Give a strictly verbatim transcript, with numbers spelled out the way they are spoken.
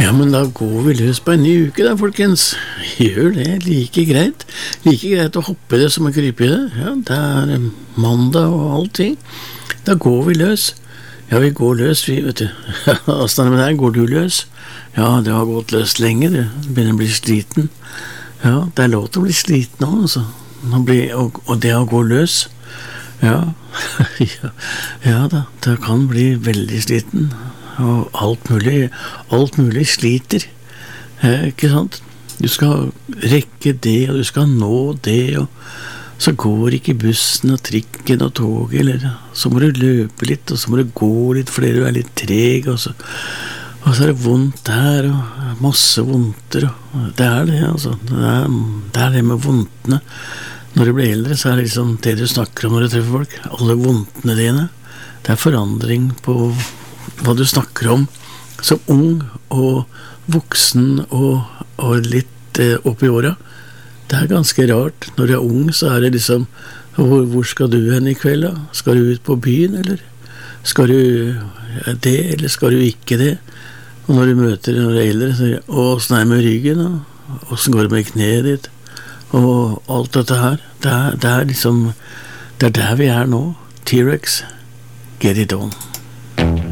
Ja, men da går vi løs på en ny uke da, folkens. Gjør det like greit. Like greit å hoppe i det som å krype i det. Ja, det er eh, mandag og allting. Da går vi løs. Ja, vi går løs, vi, vet du. Åssen med deg, går du løs? Ja, det har gått løs lenge, du. Begynner å bli sliten. Ja, det er lov til å bli sliten nå, altså. Nå blir, og, og det å gå løs, ja, ja, ja da, det kan bli veldig sliten. Og alt mulig, alt mulig sliter, eh, ikke sant? Du skal rekke det, og du skal nå det, og så går ikke bussen og trikken og toget, eller så må du løpe litt, og så må du gå litt fordi du er litt treg, og så, og så er det vondt der, og masse vondter, og det er det, altså. Det er det, er det med vondtene. Når du blir eldre, så er det liksom det du snakker om når du treffer folk. Alle vondtene dine. Det er forandring på hva du snakker om som ung og voksen og, og litt eh, opp i åra. Det er ganske rart. Når du er ung, så er det liksom hvor, hvor skal du hen i kveld da? Skal du ut på byen, eller? Skal du det, eller skal du ikke det? Og når du møter når du er eldre, så sier du, å, sånn er det med ryggen, og hvordan går det med kneet ditt? Og alt dette her, det er, det er liksom, det er der vi er nå. T-Rex, get it on.